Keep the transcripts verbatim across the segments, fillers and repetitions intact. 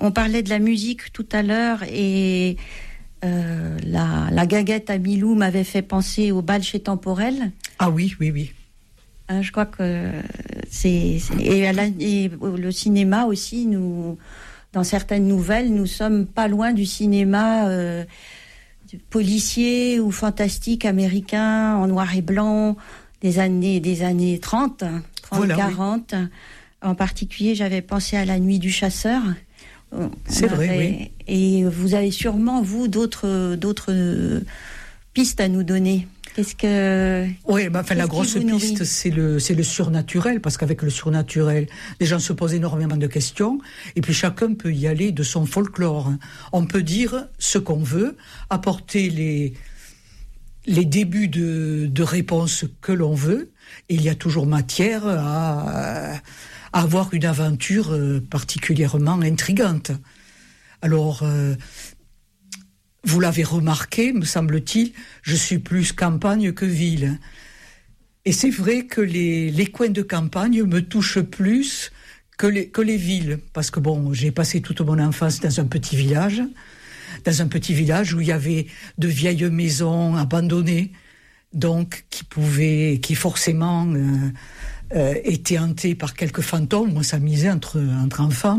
on parlait de la musique tout à l'heure et euh, la, la guinguette à Milou m'avait fait penser au bal chez Temporel. Ah oui, oui, oui. Hein, je crois que c'est, c'est et, à la, et le cinéma aussi. Nous, dans certaines nouvelles, nous sommes pas loin du cinéma euh, du policier ou fantastique américain en noir et blanc des années des années trente, trente voilà, quarante. Oui. En particulier, j'avais pensé à La Nuit du chasseur. C'est vrai, avait, oui. Et vous avez sûrement, vous, d'autres, d'autres pistes à nous donner. Qu'est-ce que... Oui, bah, enfin, la grosse piste, c'est le, c'est le surnaturel, parce qu'avec le surnaturel, les gens se posent énormément de questions, et puis chacun peut y aller de son folklore. On peut dire ce qu'on veut, apporter les, les débuts de, de réponses que l'on veut, et il y a toujours matière à... à avoir une aventure euh, particulièrement intrigante. Alors, euh, vous l'avez remarqué, me semble-t-il, je suis plus campagne que ville. Et c'est vrai que les, les coins de campagne me touchent plus que les, que les villes. Parce que bon, j'ai passé toute mon enfance dans un petit village, dans un petit village où il y avait de vieilles maisons abandonnées, donc qui pouvaient, qui forcément... Euh, Euh, était hanté par quelques fantômes, on s'amusait entre, entre enfants,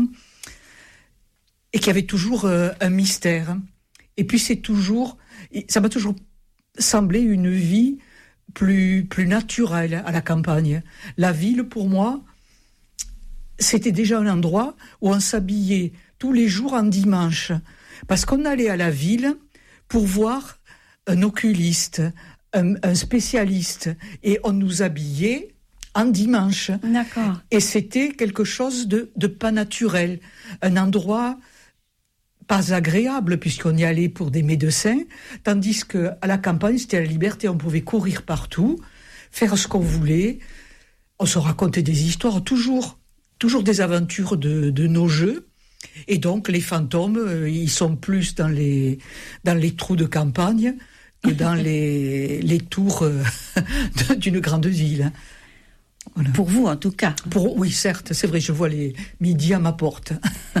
et qu'il y avait toujours euh, un mystère. Et puis c'est toujours, ça m'a toujours semblé une vie plus, plus naturelle à la campagne. La ville, pour moi, c'était déjà un endroit où on s'habillait tous les jours en dimanche, parce qu'on allait à la ville pour voir un oculiste, un, un spécialiste, et on nous habillait un dimanche. D'accord. Et c'était quelque chose de, de pas naturel. Un endroit pas agréable, puisqu'on y allait pour des médecins, tandis qu'à la campagne, c'était la liberté, on pouvait courir partout, faire ce qu'on voulait, on se racontait des histoires, toujours, toujours des aventures de, de nos jeux. Et donc, les fantômes, ils sont plus dans les, dans les trous de campagne que dans les, les tours d'une grande ville. Voilà. Pour vous, en tout cas. Pour, oui, certes, c'est vrai, je vois les midis à ma porte.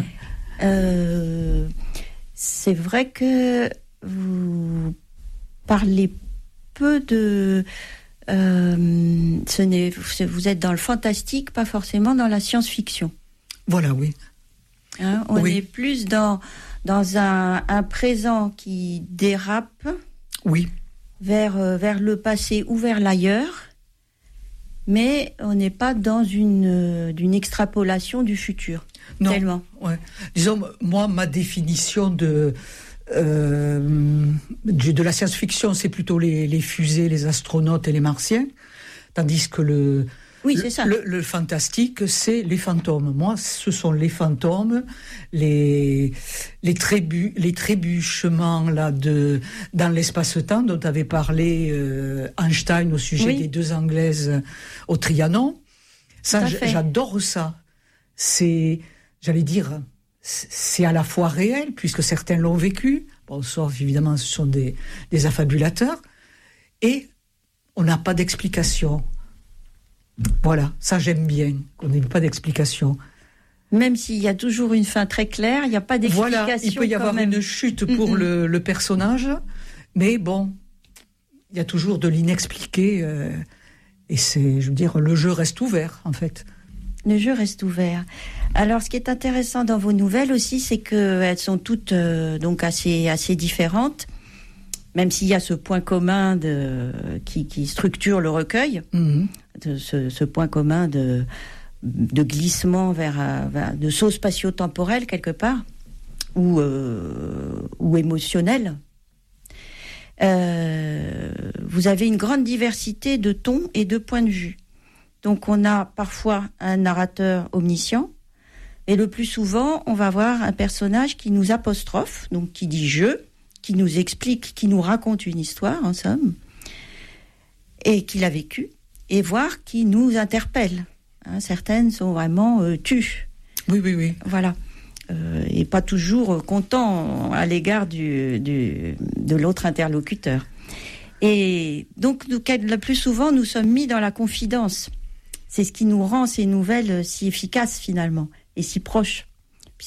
euh, c'est vrai que vous parlez peu de... Euh, ce n'est, vous êtes dans le fantastique, pas forcément dans la science-fiction. Voilà, oui. Hein, on oui. est plus dans, dans un, un présent qui dérape oui. vers, vers le passé ou vers l'ailleurs. Mais on n'est pas dans une, d'une extrapolation du futur. Non, tellement. Ouais. Disons, moi, ma définition de, euh, de, de la science-fiction, c'est plutôt les, les fusées, les astronautes et les martiens. Tandis que le, oui, c'est ça. le, le fantastique, c'est les fantômes. Moi, ce sont les fantômes, les, les, trébu, les trébuchements là, de, dans l'espace-temps dont avait parlé euh, Einstein au sujet oui. des deux Anglaises au Trianon. Ça, j'adore ça. C'est, j'allais dire, c'est à la fois réel, puisque certains l'ont vécu. Bon, sauf évidemment, ce sont des, des affabulateurs. Et on n'a pas d'explication. Voilà, ça j'aime bien, qu'on n'ait pas d'explication. Même s'il y a toujours une fin très claire, il n'y a pas d'explication. Voilà, il peut y avoir même. une chute pour mm-hmm. le, le personnage, mais bon, il y a toujours de l'inexpliqué, euh, et c'est, je veux dire, le jeu reste ouvert, en fait. Le jeu reste ouvert. Alors, ce qui est intéressant dans vos nouvelles aussi, c'est qu'elles sont toutes euh, donc assez, assez différentes, même s'il y a ce point commun de, qui, qui structure le recueil, mm-hmm. de ce, ce point commun de, de glissement vers, vers de saut spatio-temporel quelque part, ou, euh, ou émotionnel. Euh, vous avez une grande diversité de tons et de points de vue. Donc on a parfois un narrateur omniscient, et le plus souvent, on va avoir un personnage qui nous apostrophe, donc qui dit « je », qui nous explique, qui nous raconte une histoire, en somme, et qui l'a vécue, et voire qui nous interpelle. Hein, certaines sont vraiment euh, tues. Oui, oui, oui. Voilà. Euh, et pas toujours content à l'égard du, du, de l'autre interlocuteur. Et donc, nous, le plus souvent, nous sommes mis dans la confidence. C'est ce qui nous rend ces nouvelles si efficaces, finalement, et si proches.